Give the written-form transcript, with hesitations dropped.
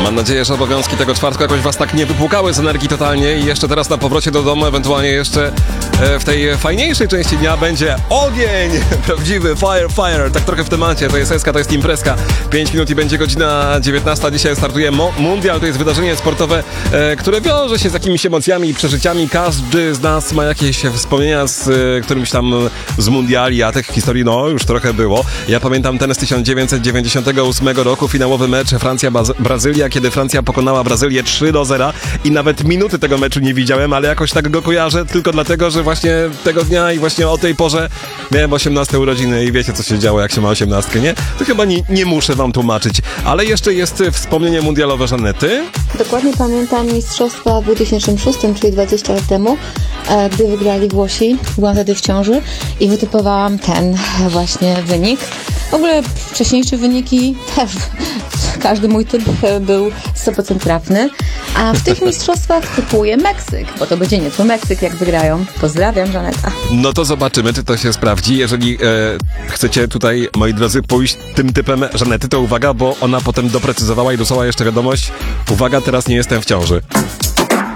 Mam nadzieję, że obowiązki tego czwartku jakoś was tak nie wypłukały z energii totalnie i jeszcze teraz na powrocie do domu, ewentualnie jeszcze w tej fajniejszej części dnia będzie ogień! Prawdziwy fire, tak trochę w temacie. To jest SK, to jest imprezka. 5 minut i będzie godzina 19. Dzisiaj startuje Mundial, to jest wydarzenie sportowe, które wiąże się z jakimiś emocjami i przeżyciami. Każdy z nas ma jakieś wspomnienia z którymś tam z mundiali, a tych historii już trochę było. Ja pamiętam ten z 1998 roku, finałowy mecz Francja-Brazylia, kiedy Francja pokonała Brazylię 3-0 i nawet minuty tego meczu nie widziałem, ale jakoś tak go kojarzę tylko dlatego, że właśnie tego dnia i właśnie o tej porze miałem 18 urodziny i wiecie, co się działo, jak się ma 18, nie? To chyba nie muszę wam tłumaczyć. Ale jeszcze jest wspomnienie mundialowe Żanety. Dokładnie pamiętam mistrzostwa w 2006, czyli 20 lat temu, gdy wygrali Włosi. Byłam wtedy w ciąży i wytypowałam ten właśnie wynik. W ogóle wcześniejsze wyniki też, każdy mój typ był 100% trafny. A w tych mistrzostwach typuję Meksyk, bo to będzie niezły Meksyk, jak wygrają. Pozdrawiam, Żaneta. No to zobaczymy, czy to się sprawdzi. Jeżeli chcecie tutaj, moi drodzy, pójść tym typem Żanety, to uwaga, bo ona potem doprecyzowała i dosłała jeszcze wiadomość: uwaga, teraz nie jestem w ciąży.